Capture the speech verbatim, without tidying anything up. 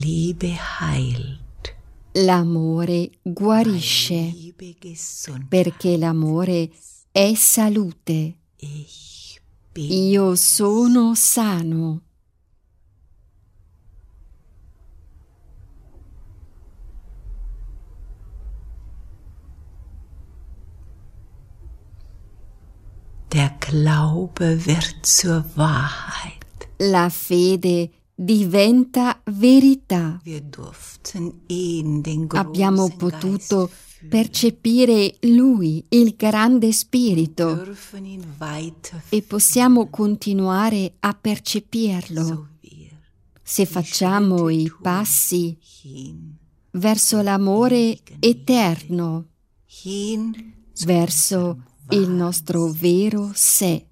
Liebe heilt. L'amore guarisce, perché l'amore è salute. Io sono sano. Der Glaube wird zur Wahrheit. La fede diventa verità. Wir durften ihn, den Abbiamo großen potuto Geist, fühlen. percepire Lui, il grande Spirito, Dürfen ihn weiter e possiamo continuare a percepirlo so wir se facciamo i passi hin, verso l'amore eterno, hin verso il nostro vero sé.